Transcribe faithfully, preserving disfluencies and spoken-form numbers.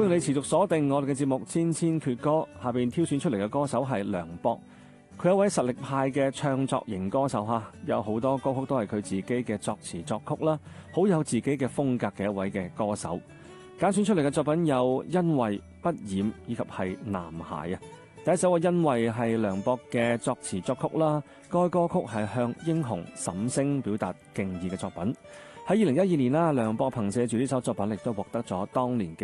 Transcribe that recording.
歡迎你持續鎖定我哋嘅節目《千千闕歌》，下邊挑選出嚟嘅歌手係梁博。佢係一位實力派嘅唱作型歌手哈，有好多歌曲都係佢自己嘅作詞作曲啦，好有自己嘅風格嘅一位嘅歌手。揀選出嚟嘅作品有《因為不染》以及係《男孩》啊。第一首嘅《因為》係梁博嘅作詞作曲啦，該歌曲係向英雄沈星表達敬意嘅作品。喺二零一二年啦，梁博憑借住呢首作品亦都獲得咗當年嘅